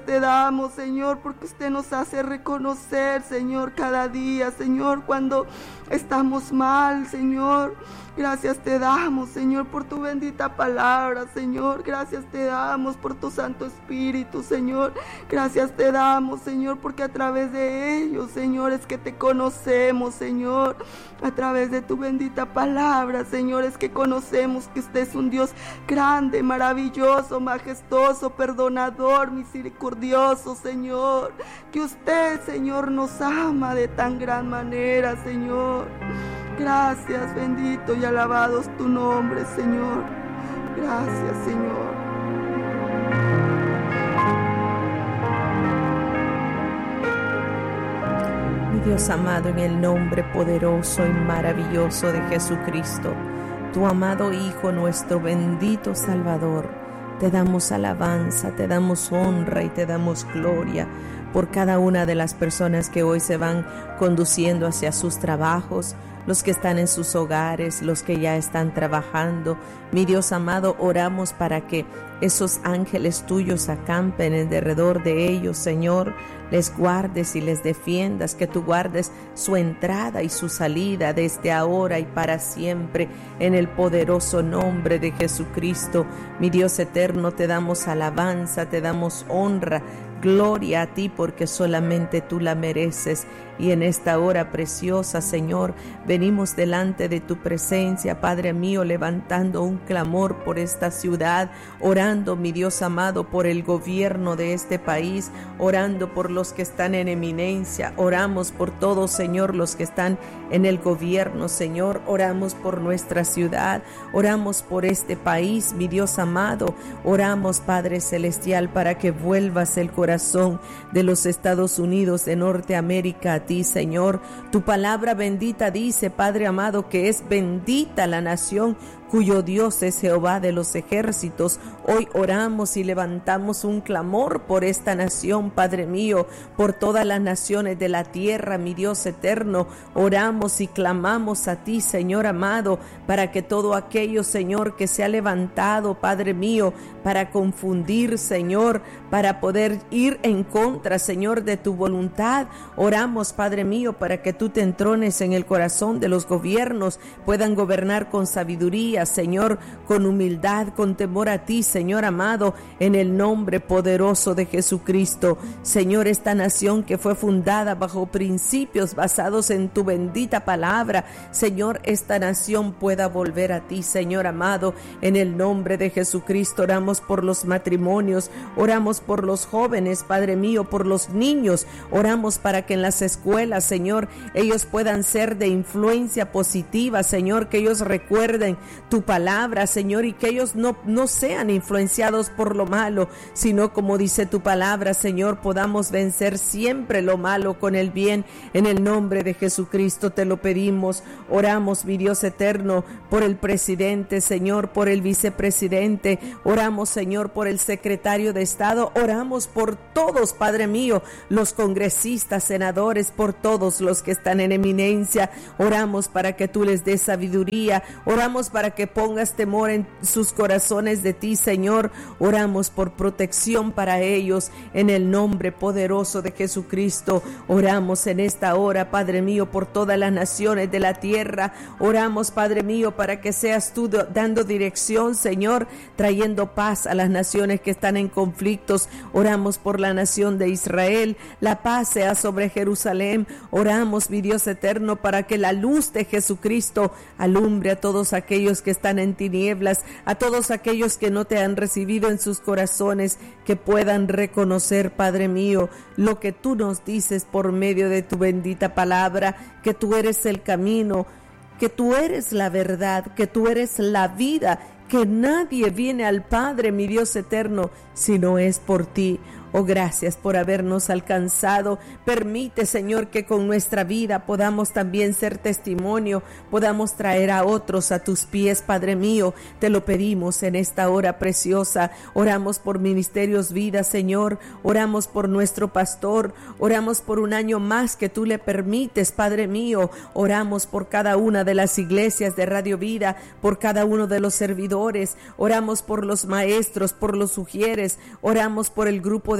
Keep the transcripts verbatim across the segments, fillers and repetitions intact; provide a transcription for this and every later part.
te damos, Señor, porque usted nos hace reconocer, Señor, cada día, Señor, cuando estamos mal, Señor. Gracias te damos, Señor, por tu bendita palabra, Señor. Gracias te damos por tu Santo Espíritu, Señor. Gracias te damos, Señor, porque a través de ellos, Señor, es que te conocemos, Señor. A través de tu bendita palabra, Señor, es que conocemos que usted es un Dios grande, maravilloso, majestuoso, perdonador, misericordioso, Señor. Que usted, Señor, nos ama de tan gran manera, Señor. Gracias, bendito y alabado es tu nombre, Señor. Gracias, Señor. Mi Dios amado, en el nombre poderoso y maravilloso de Jesucristo, tu amado Hijo, nuestro bendito Salvador, te damos alabanza, te damos honra y te damos gloria por cada una de las personas que hoy se van conduciendo hacia sus trabajos, los que están en sus hogares, los que ya están trabajando. Mi Dios amado, oramos para que esos ángeles tuyos acampen en derredor de ellos, Señor, les guardes y les defiendas, que tú guardes su entrada y su salida desde ahora y para siempre, en el poderoso nombre de Jesucristo. Mi Dios eterno, te damos alabanza, te damos honra, gloria a ti, porque solamente tú la mereces. Y en esta hora preciosa, Señor, venimos delante de tu presencia, Padre mío, levantando un clamor por esta ciudad, orando, mi Dios amado, por el gobierno de este país, orando por los que están en eminencia, oramos por todos, Señor, los que están en el gobierno, Señor, oramos por nuestra ciudad, oramos por este país, mi Dios amado, oramos, Padre celestial, para que vuelvas el corazón de los Estados Unidos de Norteamérica a ti, Señor. Tu palabra bendita dice, Padre amado, que es bendita la nación cuyo Dios es Jehová de los ejércitos. Hoy oramos y levantamos un clamor por esta nación, Padre mío, por todas las naciones de la tierra, mi Dios eterno. Oramos y clamamos a ti, Señor amado, para que todo aquello, Señor, que se ha levantado, Padre mío, para confundir, Señor, para poder ir en contra, Señor, de tu voluntad. Oramos, Padre mío, para que tú te entrones en el corazón de los gobiernos, puedan gobernar con sabiduría, Señor, con humildad, con temor a ti, Señor amado, en el nombre poderoso de Jesucristo. Señor, esta nación que fue fundada bajo principios basados en tu bendita palabra, Señor, esta nación pueda volver a ti, Señor amado, en el nombre de Jesucristo. Oramos por los matrimonios, oramos por los jóvenes, Padre mío, por los niños, oramos para que en las escuelas, Señor, ellos puedan ser de influencia positiva, Señor, que ellos recuerden tu palabra, Señor, y que ellos no, no sean influenciados por lo malo, sino, como dice tu palabra, Señor, podamos vencer siempre lo malo con el bien. En el nombre de Jesucristo te lo pedimos. Oramos, mi Dios eterno, por el presidente, Señor, por el vicepresidente, oramos, Señor, por el secretario de Estado, oramos por todos, Padre mío, los congresistas, senadores, por todos los que están en eminencia. Oramos para que tú les des sabiduría, oramos para que pongas temor en sus corazones de ti, Señor. Oramos por protección para ellos en el nombre poderoso de Jesucristo. Oramos en esta hora, Padre mío, por todas las naciones de la tierra. Oramos, Padre mío, para que seas tú dando dirección, Señor, trayendo paz a las naciones que están en conflictos. Oramos por la nación de Israel, la paz sea sobre Jerusalén. Oramos, mi Dios eterno, para que la luz de Jesucristo alumbre a todos aquellos que están en tinieblas, a todos aquellos que no te han recibido en sus corazones, que puedan reconocer, Padre mío, lo que tú nos dices por medio de tu bendita palabra, que tú eres el camino, que tú eres la verdad, que tú eres la vida, que nadie viene al Padre, mi Dios eterno, si no es por ti. Oh, gracias por habernos alcanzado. Permite, Señor, que con nuestra vida podamos también ser testimonio, podamos traer a otros a tus pies, Padre mío. Te lo pedimos en esta hora preciosa. Oramos por Ministerios Vida, Señor. Oramos por nuestro pastor. Oramos por un año más que tú le permites, Padre mío. Oramos por cada una de las iglesias de Radio Vida, por cada uno de los servidores. Oramos por los maestros, por los sugieres. Oramos por el grupo de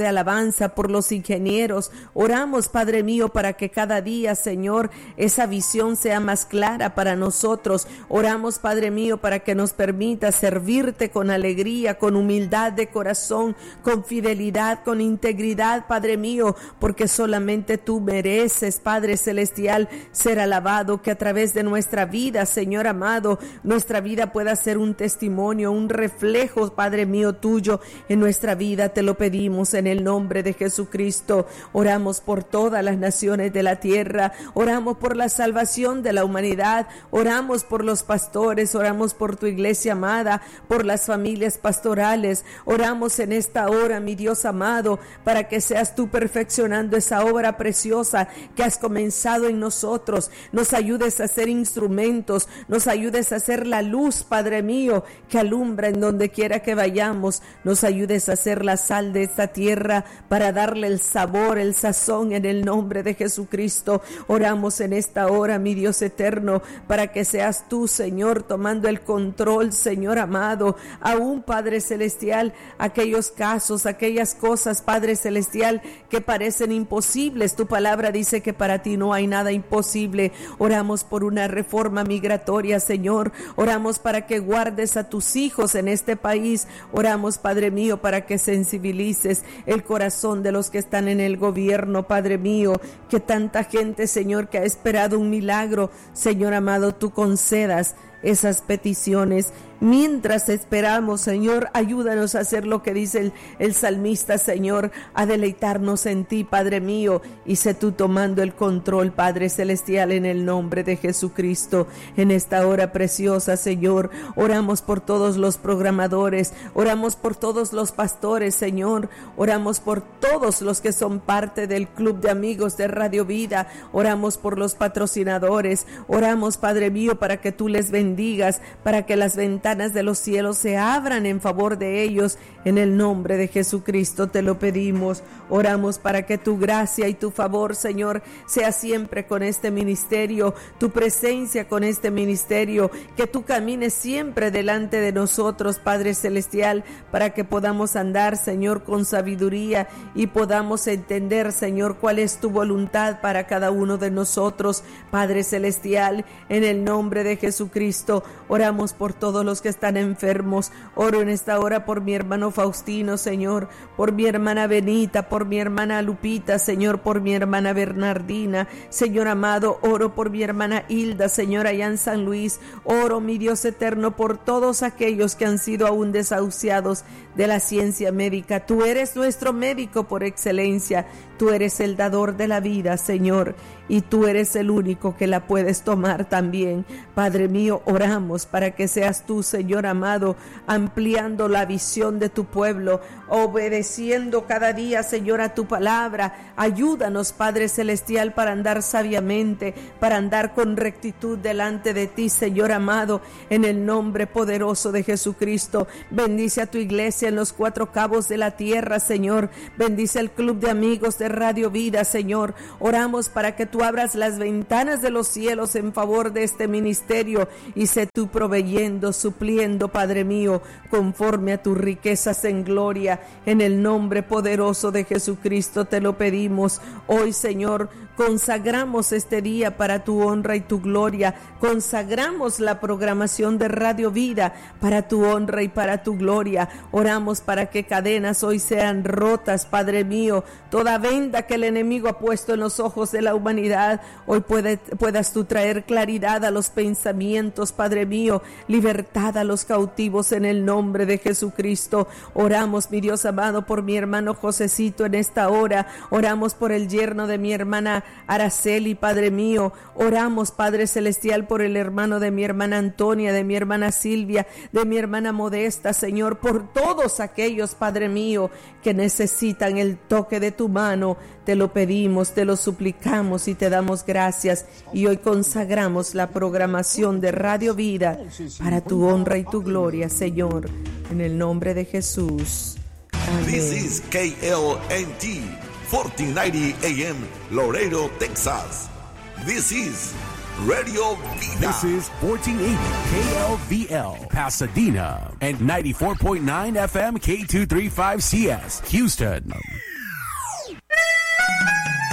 de alabanza, por los ingenieros. Oramos, Padre mío, para que cada día, Señor, esa visión sea más clara para nosotros. Oramos, Padre mío, para que nos permita servirte con alegría, con humildad de corazón, con fidelidad, con integridad, Padre mío, porque solamente tú mereces, Padre celestial, ser alabado. Que a través de nuestra vida, Señor amado, nuestra vida pueda ser un testimonio, un reflejo, Padre mío, tuyo en nuestra vida. Te lo pedimos en el nombre de Jesucristo. Oramos por todas las naciones de la tierra, oramos por la salvación de la humanidad, oramos por los pastores, oramos por tu iglesia amada, por las familias pastorales. Oramos en esta hora, mi Dios amado, para que seas tú perfeccionando esa obra preciosa que has comenzado en nosotros. Nos ayudes a ser instrumentos, nos ayudes a ser la luz, Padre mío, que alumbra en donde quiera que vayamos. Nos ayudes a ser la sal de esta tierra para darle el sabor, el sazón, en el nombre de Jesucristo. Oramos en esta hora, mi Dios eterno, para que seas tú, Señor, tomando el control, Señor amado. Aún, Padre celestial, aquellos casos, aquellas cosas, Padre celestial, que parecen imposibles. Tu palabra dice que para ti no hay nada imposible. Oramos por una reforma migratoria, Señor. Oramos para que guardes a tus hijos en este país. Oramos, Padre mío, para que sensibilices el corazón de los que están en el gobierno, Padre mío, que tanta gente, Señor, que ha esperado un milagro, Señor amado, tú concedas esas peticiones. Mientras esperamos, Señor, ayúdanos a hacer lo que dice el, el salmista, Señor, a deleitarnos en ti, Padre mío, y sé tú tomando el control, Padre celestial, en el nombre de Jesucristo. En esta hora preciosa, Señor, oramos por todos los programadores, oramos por todos los pastores, Señor, oramos por todos los que son parte del club de amigos de Radio Vida, oramos por los patrocinadores, oramos, Padre mío, para que tú les bendigas, para que las ventanas de los cielos se abran en favor de ellos. En el nombre de Jesucristo te lo pedimos. Oramos para que tu gracia y tu favor, Señor, sea siempre con este ministerio, tu presencia con este ministerio, que tú camines siempre delante de nosotros, Padre celestial, para que podamos andar, Señor, con sabiduría y podamos entender, Señor, cuál es tu voluntad para cada uno de nosotros, Padre celestial. En el nombre de Jesucristo oramos por todos los que están enfermos. Oro en esta hora por mi hermano Faustino, Señor, por mi hermana Benita, por mi hermana Lupita, Señor, por mi hermana Bernardina, Señor amado. Oro por mi hermana Hilda, Señor, allá en San Luis. Oro, mi Dios eterno, por todos aquellos que han sido aún desahuciados de la ciencia médica. Tú eres nuestro médico por excelencia. Tú eres el dador de la vida, Señor, y tú eres el único que la puedes tomar también. Padre mío, oramos para que seas tú, Señor amado, ampliando la visión de tu pueblo, obedeciendo cada día, Señor, a tu palabra. Ayúdanos, Padre celestial, para andar sabiamente, para andar con rectitud delante de ti, Señor amado, en el nombre poderoso de Jesucristo. Bendice a tu iglesia en los cuatro cabos de la tierra, Señor. Bendice el club de amigos de Radio Vida, Señor. Oramos para que tú abras las ventanas de los cielos en favor de este ministerio y sé tú proveyendo, supliendo, Padre mío, conforme a tus riquezas en gloria. En el nombre poderoso de Jesucristo te lo pedimos. Hoy, Señor, consagramos este día para tu honra y tu gloria. Consagramos la programación de Radio Vida para tu honra y para tu gloria. Oramos para que cadenas hoy sean rotas, Padre mío. Toda venda que el enemigo ha puesto en los ojos de la humanidad, hoy puede, puedas tú traer claridad a los pensamientos, Padre mío, libertad a los cautivos en el nombre de Jesucristo. Oramos, mi Dios amado, por mi hermano Josecito en esta hora. Oramos por el yerno de mi hermana Araceli, Padre mío. Oramos, Padre celestial, por el hermano de mi hermana Antonia, de mi hermana Silvia, de mi hermana Modesta, Señor, por todos aquellos, Padre mío, que necesitan el toque de tu mano. Te lo pedimos, te lo suplicamos y te damos gracias. Y hoy consagramos la programación de Radio Vida para tu honra y tu gloria, Señor, en el nombre de Jesús. Amén. This is K L N T fourteen ninety A M Laredo, Texas. This is Radio Vida. This is fourteen eighty K L V L Pasadena and ninety-four point nine F M K two thirty-five C S Houston.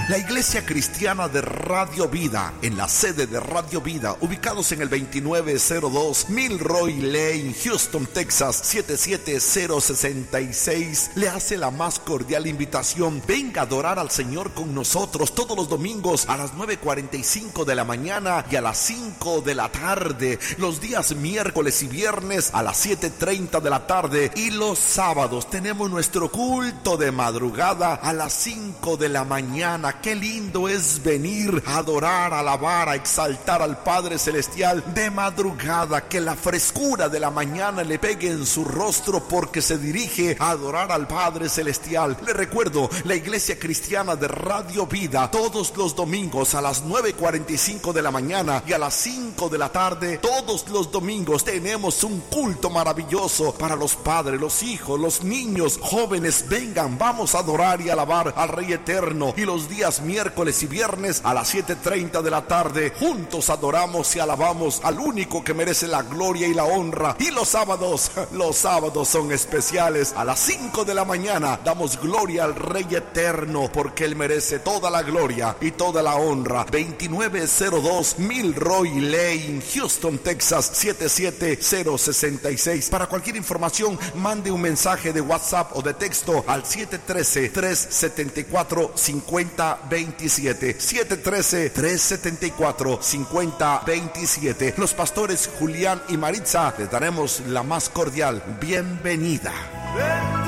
La Iglesia Cristiana de Radio Vida, en la sede de Radio Vida, ubicados en el veintinueve cero dos Milroy Lane, Houston, Texas, siete siete cero seis seis, le hace la más cordial invitación. Venga a adorar al Señor con nosotros todos los domingos a las nueve cuarenta y cinco de la mañana y a las cinco de la tarde, los días miércoles y viernes a las siete treinta de la tarde, y los sábados tenemos nuestro culto de madrugada a las cinco de la mañana. Qué lindo es venir a adorar, a alabar, a exaltar al Padre Celestial de madrugada, que la frescura de la mañana le pegue en su rostro porque se dirige a adorar al Padre Celestial. Le recuerdo, la Iglesia Cristiana de Radio Vida, todos los domingos a las nueve cuarenta y cinco de la mañana y a las cinco de la tarde, todos los domingos tenemos un culto maravilloso para los padres, los hijos, los niños, jóvenes. Vengan, vamos a adorar y alabar al Rey Eterno. Y los días miércoles y viernes a las siete treinta de la tarde, juntos adoramos y alabamos al único que merece la gloria y la honra. Y los sábados, los sábados son especiales. A las cinco de la mañana damos gloria al Rey Eterno, porque Él merece toda la gloria y toda la honra. veintinueve cero dos Milroy Lane, Houston, Texas, siete siete cero seis seis. Para cualquier información, mande un mensaje de WhatsApp o de texto al siete uno tres, tres siete cuatro, cinco cero dos siete. siete uno tres, tres siete cuatro, cinco cero dos siete. Los pastores Julián y Maritza les daremos la más cordial bienvenida.